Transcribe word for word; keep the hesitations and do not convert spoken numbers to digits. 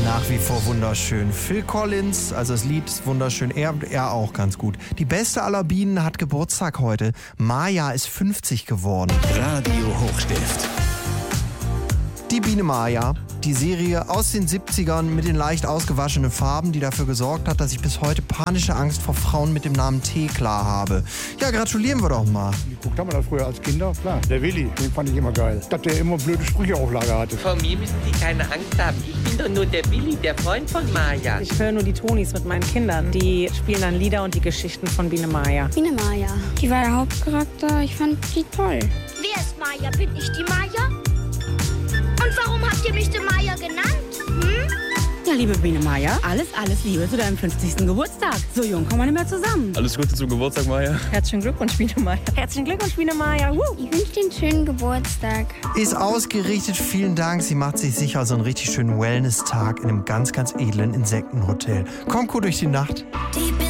Nach wie vor wunderschön. Phil Collins, also das Lied ist wunderschön, er, er auch ganz gut. Die beste aller Bienen hat Geburtstag heute. Maja ist fünfzig geworden. Radio Hochstift. Die Biene Maja, die Serie aus den siebzigern mit den leicht ausgewaschenen Farben, die dafür gesorgt hat, dass ich bis heute panische Angst vor Frauen mit dem Namen Thekla habe. Ja, gratulieren wir doch mal. Geguckt haben wir das früher als Kinder, klar. Der Willi, den fand ich immer geil. Dass der immer blöde Sprüche auf Lager hatte. Vor mir müssen Sie keine Angst haben. Ich bin doch nur der Willi, der Freund von Maja. Ich höre nur die Tonis mit meinen Kindern. Die spielen dann Lieder und die Geschichten von Biene Maja. Biene Maja. Die war der Hauptcharakter. Ich fand die toll. Wer ist Maja? Bin ich die Maja? Und warum habt ihr mich die Maja genannt? Hm? Ja, liebe Biene Maja, alles, alles Liebe zu deinem fünfzigsten Geburtstag. So jung kommen wir nicht mehr zusammen. Alles Gute zum Geburtstag, Maja. Herzlichen Glückwunsch, Biene Maja. Herzlichen Glückwunsch, Biene Maja. Woo. Ich wünsche dir einen schönen Geburtstag. Ist ausgerichtet, vielen Dank. Sie macht sich sicher so einen richtig schönen Wellness-Tag in einem ganz, ganz edlen Insektenhotel. Kommt gut durch die Nacht. Die